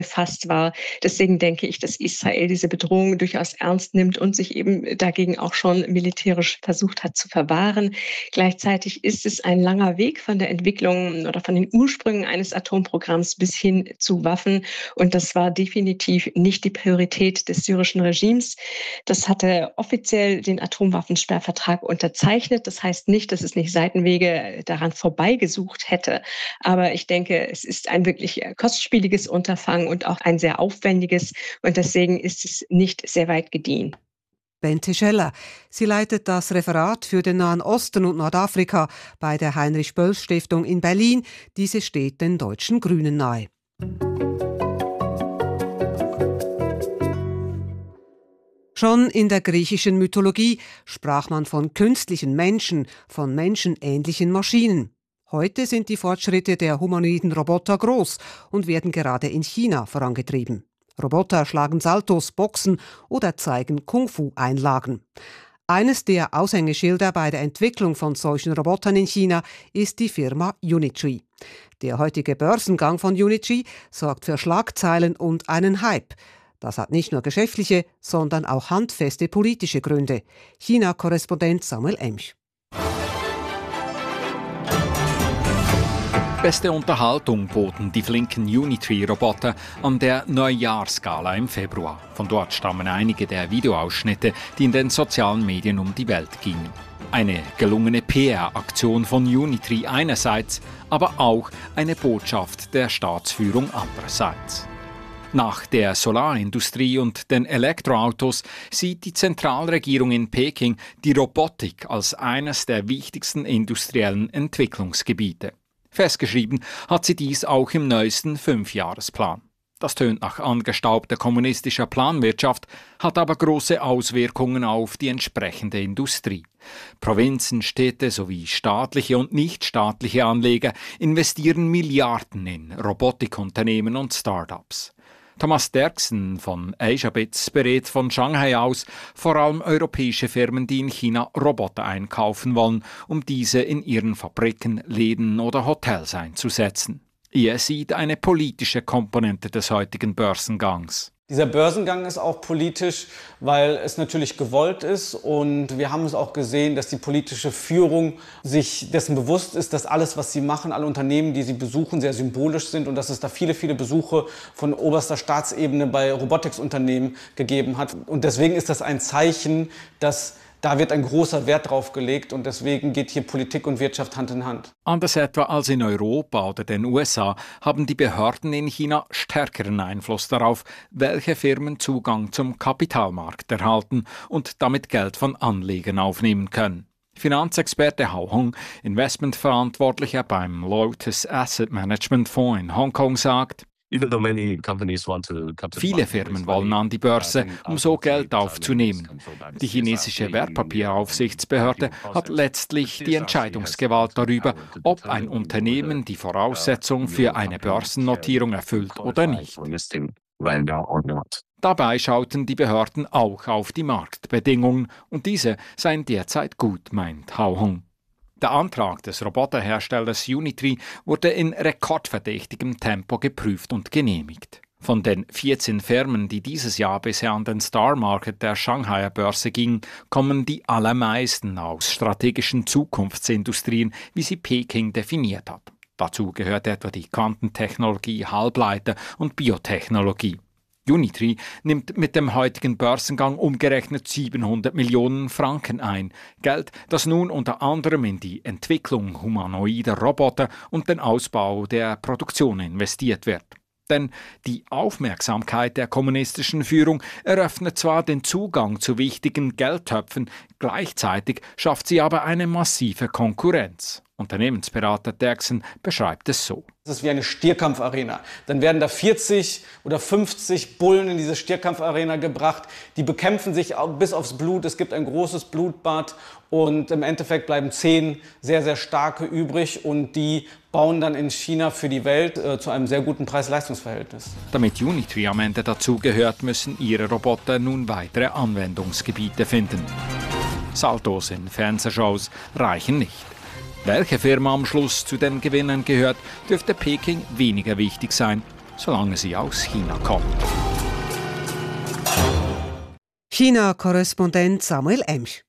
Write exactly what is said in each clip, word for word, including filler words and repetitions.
gefasst war. Deswegen denke ich, dass Israel diese Bedrohung durchaus ernst nimmt und sich eben dagegen auch schon militärisch versucht hat zu verwahren. Gleichzeitig ist es ein langer Weg von der Entwicklung oder von den Ursprüngen eines Atomprogramms bis hin zu Waffen. Und das war definitiv nicht die Priorität des syrischen Regimes. Das hatte offiziell den Atomwaffensperrvertrag unterzeichnet. Das heißt nicht, dass es nicht Seitenwege daran vorbeigesucht hätte. Aber ich denke, es ist ein wirklich kostspieliges Unterfangen und auch ein sehr aufwendiges. Und deswegen ist es nicht sehr weit gediehen. Bente Scheller. Sie leitet das Referat für den Nahen Osten und Nordafrika bei der Heinrich-Böll-Stiftung in Berlin. Diese steht den deutschen Grünen nahe. Schon in der griechischen Mythologie sprach man von künstlichen Menschen, von menschenähnlichen Maschinen. Heute sind die Fortschritte der humanoiden Roboter groß und werden gerade in China vorangetrieben. Roboter schlagen Saltos, boxen oder zeigen Kung-Fu-Einlagen. Eines der Aushängeschilder bei der Entwicklung von solchen Robotern in China ist die Firma Unitree. Der heutige Börsengang von Unitree sorgt für Schlagzeilen und einen Hype. Das hat nicht nur geschäftliche, sondern auch handfeste politische Gründe. China-Korrespondent Samuel Emch. Beste Unterhaltung boten die flinken Unitree-Roboter an der Neujahrsgala im Februar. Von dort stammen einige der Videoausschnitte, die in den sozialen Medien um die Welt gingen. Eine gelungene P R-Aktion von Unitree einerseits, aber auch eine Botschaft der Staatsführung andererseits. Nach der Solarindustrie und den Elektroautos sieht die Zentralregierung in Peking die Robotik als eines der wichtigsten industriellen Entwicklungsgebiete. Festgeschrieben hat sie dies auch im neuesten Fünfjahresplan. Das tönt nach angestaubter kommunistischer Planwirtschaft, hat aber große Auswirkungen auf die entsprechende Industrie. Provinzen, Städte sowie staatliche und nichtstaatliche Anleger investieren Milliarden in Robotikunternehmen und Start-ups. Thomas Derksen von Asiabits berät von Shanghai aus vor allem europäische Firmen, die in China Roboter einkaufen wollen, um diese in ihren Fabriken, Läden oder Hotels einzusetzen. Er sieht eine politische Komponente des heutigen Börsengangs. Dieser Börsengang ist auch politisch, weil es natürlich gewollt ist und wir haben es auch gesehen, dass die politische Führung sich dessen bewusst ist, dass alles, was sie machen, alle Unternehmen, die sie besuchen, sehr symbolisch sind und dass es da viele, viele Besuche von oberster Staatsebene bei Robotiksunternehmen gegeben hat. Und deswegen ist das ein Zeichen, dass da wird ein großer Wert drauf gelegt und deswegen geht hier Politik und Wirtschaft Hand in Hand. Anders etwa als in Europa oder den U S A haben die Behörden in China stärkeren Einfluss darauf, welche Firmen Zugang zum Kapitalmarkt erhalten und damit Geld von Anlegern aufnehmen können. Finanzexperte Hao Hong, Investmentverantwortlicher beim Lotus Asset Management Fonds in Hongkong, sagt: Viele Firmen wollen an die Börse, um so Geld aufzunehmen. Die chinesische Wertpapieraufsichtsbehörde hat letztlich die Entscheidungsgewalt darüber, ob ein Unternehmen die Voraussetzung für eine Börsennotierung erfüllt oder nicht. Dabei schauten die Behörden auch auf die Marktbedingungen und diese seien derzeit gut, meint Hao Hong. Der Antrag des Roboterherstellers Unitree wurde in rekordverdächtigem Tempo geprüft und genehmigt. Von den vierzehn Firmen, die dieses Jahr bisher an den Star Market der Shanghaier Börse gingen, kommen die allermeisten aus strategischen Zukunftsindustrien, wie sie Peking definiert hat. Dazu gehört etwa die Quantentechnologie, Halbleiter und Biotechnologie. Unitree nimmt mit dem heutigen Börsengang umgerechnet siebenhundert Millionen Franken ein. Geld, das nun unter anderem in die Entwicklung humanoider Roboter und den Ausbau der Produktion investiert wird. Denn die Aufmerksamkeit der kommunistischen Führung eröffnet zwar den Zugang zu wichtigen Geldtöpfen, gleichzeitig schafft sie aber eine massive Konkurrenz. Unternehmensberater Derksen beschreibt es so. Es ist wie eine Stierkampfarena. Dann werden da vierzig oder fünfzig Bullen in diese Stierkampfarena gebracht. Die bekämpfen sich bis aufs Blut. Es gibt ein großes Blutbad und im Endeffekt bleiben zehn sehr, sehr starke übrig und die bauen dann in China für die Welt äh, zu einem sehr guten Preis-Leistungs-Verhältnis. Damit Unitree am Ende dazugehört, müssen ihre Roboter nun weitere Anwendungsgebiete finden. Saltos in Fernsehshows reichen nicht. Welche Firma am Schluss zu den Gewinnern gehört, dürfte Peking weniger wichtig sein. solange sie aus China kommt. China-Korrespondent Samuel Emsch.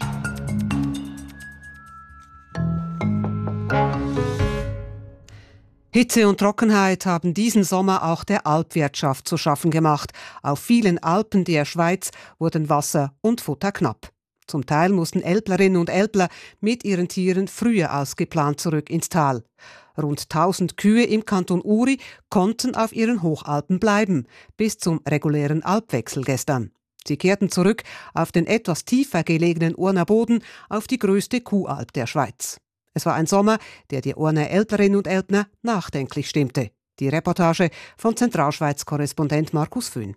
Hitze und Trockenheit haben diesen Sommer auch der Alpwirtschaft zu schaffen gemacht. Auf vielen Alpen der Schweiz wurden Wasser und Futter knapp. Zum Teil mussten Älplerinnen und Älpler mit ihren Tieren früher als geplant zurück ins Tal. Rund tausend Kühe im Kanton Uri konnten auf ihren Hochalpen bleiben, bis zum regulären Alpwechsel gestern. Sie kehrten zurück auf den etwas tiefer gelegenen Urner Boden, auf die größte Kuhalp der Schweiz. Es war ein Sommer, der die Urner Älplerinnen und Älpner nachdenklich stimmte. Die Reportage von Zentralschweiz-Korrespondent Markus Föhn.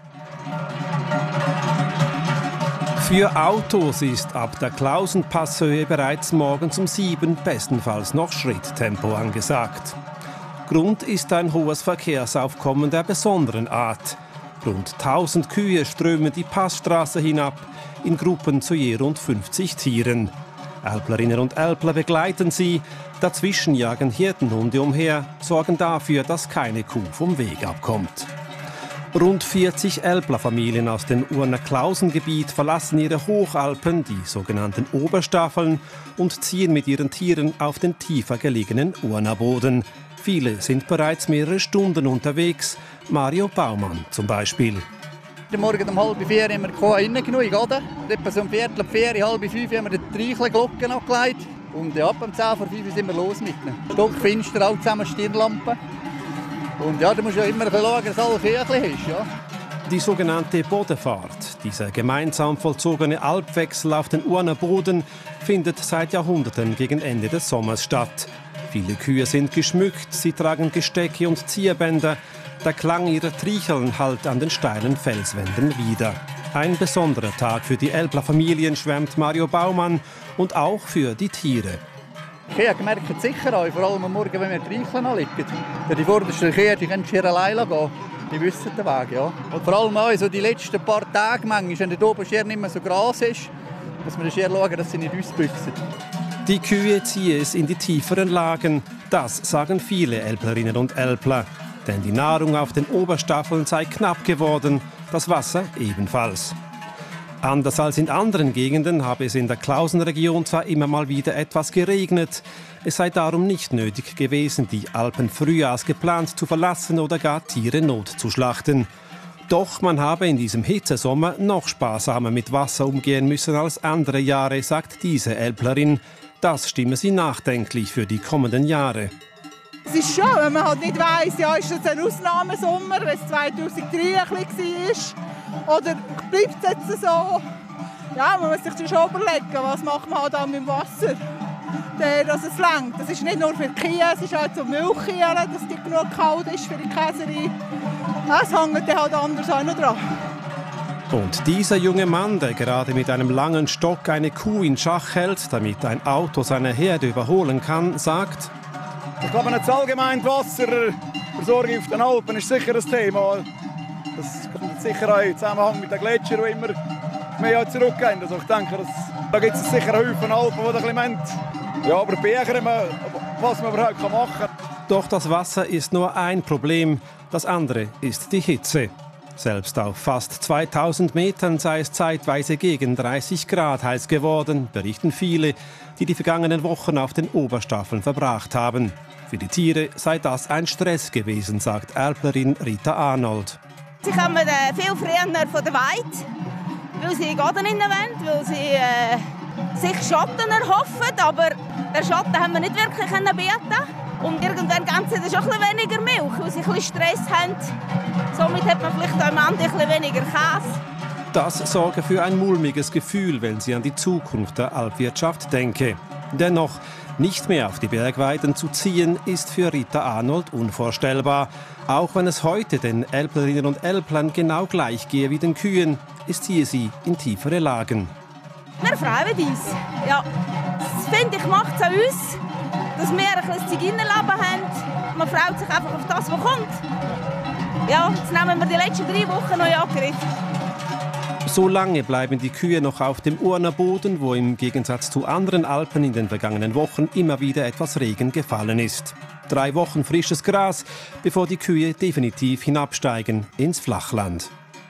Für Autos ist ab der Klausenpasshöhe bereits morgens um sieben bestenfalls noch Schritttempo angesagt. Grund ist ein hohes Verkehrsaufkommen der besonderen Art. Rund tausend Kühe strömen die Passstraße hinab, in Gruppen zu je rund fünfzig Tieren. Älplerinnen und Älpler begleiten sie, dazwischen jagen Hirtenhunde umher, sorgen dafür, dass keine Kuh vom Weg abkommt. Rund vierzig Älplerfamilien aus dem Urner Klausengebiet verlassen ihre Hochalpen, die sogenannten Oberstaffeln, und ziehen mit ihren Tieren auf den tiefer gelegenen Urner Boden. Viele sind bereits mehrere Stunden unterwegs, Mario Baumann zum Beispiel. Morgen um halb vier haben wir die Kuh reingenommen, oder? Etwa so um Viertel, vier, halb fünf haben wir die Treichelglocken abgelegt. Und ja, ab um zehn vor fünf sind wir los mit ihnen. Stockfinster, alle zusammen Stirnlampen. Und ja, da musst du ja immer schauen, dass alles Höchli ist, ja. Die sogenannte Bodenfahrt, dieser gemeinsam vollzogene Alpwechsel auf den Urner Boden, findet seit Jahrhunderten gegen Ende des Sommers statt. Viele Kühe sind geschmückt, sie tragen Gestecke und Zierbänder. Der Klang ihrer Tricheln hallt an den steilen Felswänden wider. Ein besonderer Tag für die Älplerfamilien, schwärmt Mario Baumann, und auch für die Tiere. Die Kühe merken es sicher auch, vor allem am Morgen, wenn wir die Tricheln anlegen. Die vordersten Kühe, die können schier alleine gehen. Die wissen den Weg, ja. Und vor allem auch so die letzten paar Tage, manchmal, wenn der oben schier nicht mehr so Gras ist, muss man schier schauen, dass sie nicht ausbüchsen. Die Kühe ziehen es in die tieferen Lagen, das sagen viele Älplerinnen und Älpler. Denn die Nahrung auf den Oberstaffeln sei knapp geworden, das Wasser ebenfalls. Anders als in anderen Gegenden habe es in der Klausenregion zwar immer mal wieder etwas geregnet. Es sei darum nicht nötig gewesen, die Alpen früher als geplant zu verlassen oder gar Tiere notzuschlachten. Doch man habe in diesem Hitzesommer noch sparsamer mit Wasser umgehen müssen als andere Jahre, sagt diese Älplerin. Das stimme sie nachdenklich für die kommenden Jahre. Es ist schon, wenn man halt nicht weiss, ja, ist das ein Ausnahmesommer, wenn es zweitausenddrei ein bisschen war, oder bleibt es jetzt so? Ja, man muss sich schon überlegen, was macht man halt auch mit dem Wasser, dass es reicht. Das ist nicht nur für die Kühe, es ist auch zum Milchkühe, dass die genug kalt ist für die Käserei. Es hängt dann halt anders auch noch dran. Und dieser junge Mann, der gerade mit einem langen Stock eine Kuh in Schach hält, damit ein Auto seine Herde überholen kann, sagt: Ich glaube, das allgemeine Wasserversorgung auf den Alpen ist sicher ein Thema. Das kommt sicher auch im Zusammenhang mit den Gletschern, die immer mehr zurückgehen. Also ich denke, dass, da gibt es sicher einen Haufen Alpen, die ein bisschen meint, ja, aber Berge, was man überhaupt machen kann. Doch das Wasser ist nur ein Problem. Das andere ist die Hitze. Selbst auf fast zweitausend Metern sei es zeitweise gegen dreißig Grad heiß geworden, berichten viele, die die vergangenen Wochen auf den Oberstaffeln verbracht haben. Für die Tiere sei das ein Stress gewesen, sagt Älplerin Rita Arnold. Sie kommen äh, viel früher von der Weide, weil sie Garten in der Wand, weil sie äh, sich Schatten erhoffen, aber den Schatten haben wir nicht wirklich bieten. Und irgendwann geben sie dann schon ein bisschen weniger Milch, weil sie ein bisschen Stress haben. Somit hat man vielleicht am Ende ein bisschen weniger Käse. Das sorge für ein mulmiges Gefühl, wenn sie an die Zukunft der Alpwirtschaft denke. Dennoch, nicht mehr auf die Bergweiden zu ziehen, ist für Rita Arnold unvorstellbar. Auch wenn es heute den Älplerinnen und Älplern genau gleich gehe wie den Kühen, es ziehe sie in tiefere Lagen. Wir freuen uns. Ja, das finde ich, macht es an uns, dass wir ein bisschen Zigeunerleben haben. Man freut sich einfach auf das, was kommt. Ja, jetzt nehmen wir die letzten drei Wochen noch in Angriff. So lange bleiben die Kühe noch auf dem Urner Boden, wo im Gegensatz zu anderen Alpen in den vergangenen Wochen immer wieder etwas Regen gefallen ist. Drei Wochen frisches Gras, bevor die Kühe definitiv hinabsteigen ins Flachland.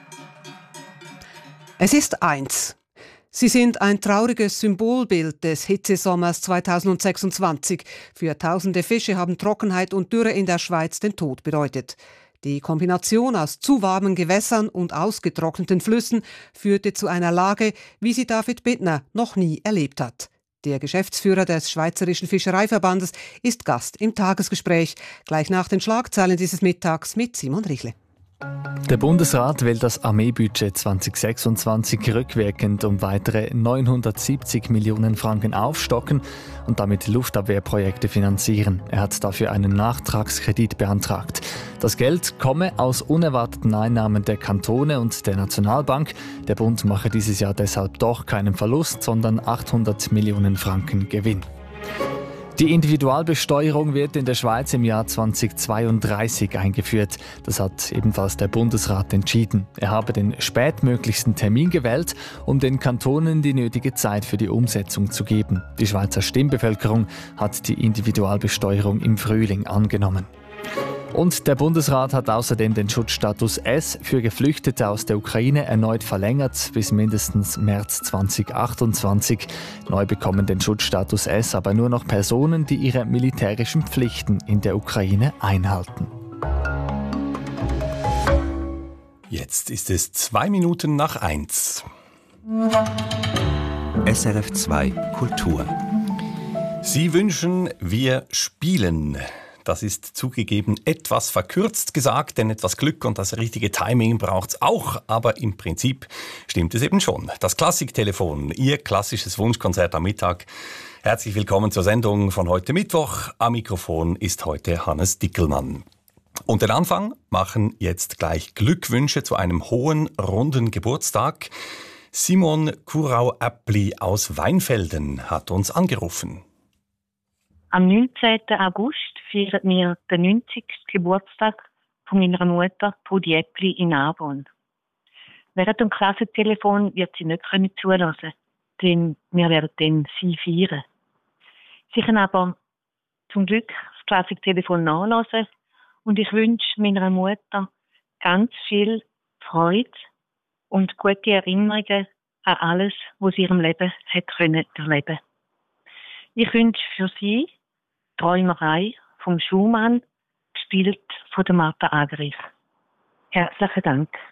Es ist eins. Sie sind ein trauriges Symbolbild des Hitzesommers zweitausendsechsundzwanzig. Für tausende Fische haben Trockenheit und Dürre in der Schweiz den Tod bedeutet. Die Kombination aus zu warmen Gewässern und ausgetrockneten Flüssen führte zu einer Lage, wie sie David Bittner noch nie erlebt hat. Der Geschäftsführer des Schweizerischen Fischereiverbandes ist Gast im Tagesgespräch. Gleich nach den Schlagzeilen dieses Mittags mit Simon Richle. Der Bundesrat will das Armeebudget zweitausendsechsundzwanzig rückwirkend um weitere neunhundertsiebzig Millionen Franken aufstocken und damit Luftabwehrprojekte finanzieren. Er hat dafür einen Nachtragskredit beantragt. Das Geld komme aus unerwarteten Einnahmen der Kantone und der Nationalbank. Der Bund mache dieses Jahr deshalb doch keinen Verlust, sondern achthundert Millionen Franken Gewinn. Die Individualbesteuerung wird in der Schweiz im Jahr zweitausendzweiunddreißig eingeführt. Das hat ebenfalls der Bundesrat entschieden. Er habe den spätmöglichsten Termin gewählt, um den Kantonen die nötige Zeit für die Umsetzung zu geben. Die Schweizer Stimmbevölkerung hat die Individualbesteuerung im Frühling angenommen. Und der Bundesrat hat außerdem den Schutzstatus S für Geflüchtete aus der Ukraine erneut verlängert bis mindestens März zweitausendachtundzwanzig. Neu bekommen den Schutzstatus S aber nur noch Personen, die ihre militärischen Pflichten in der Ukraine einhalten. Jetzt ist es zwei Minuten nach eins. S R F zwei Kultur. Sie wünschen, wir spielen. Das ist zugegeben etwas verkürzt gesagt, denn etwas Glück und das richtige Timing braucht's auch. Aber im Prinzip stimmt es eben schon. Das Klassiktelefon, Ihr klassisches Wunschkonzert am Mittag. Herzlich willkommen zur Sendung von heute Mittwoch. Am Mikrofon ist heute Hannes Dickelmann. Und den Anfang machen jetzt gleich Glückwünsche zu einem hohen, runden Geburtstag. Simon Kurau-Appli aus Weinfelden hat uns angerufen. Am neunzehnten August feiern wir den neunzigsten Geburtstag von meiner Mutter, Trudi Äppli, in Arbon. Während dem Klassentelefon wird sie nicht zuhören können, denn wir werden dann sie feiern. Sie können aber zum Glück das Klassentelefon nachhören und ich wünsche meiner Mutter ganz viel Freude und gute Erinnerungen an alles, was sie in ihrem Leben hat können erleben. Ich wünsche für sie Träumerei vom Schumann, gespielt von der Martha Agerich. Herzlichen Dank.